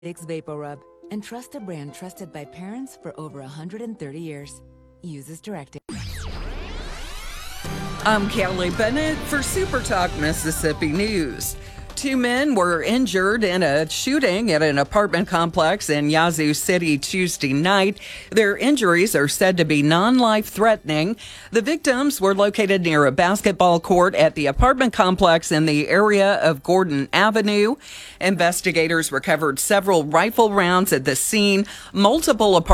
Vicks Vapor Rub, and trust a brand trusted by parents for over 130 years. Use as directed. I'm Kelly Bennett for Super Talk Mississippi News. 2 men were injured in a shooting at an apartment complex in Yazoo City Tuesday night. Their injuries are said to be non-life-threatening. The victims were located near a basketball court at the apartment complex in the area of Gordon Avenue. Investigators recovered several rifle rounds at the scene. Multiple apartment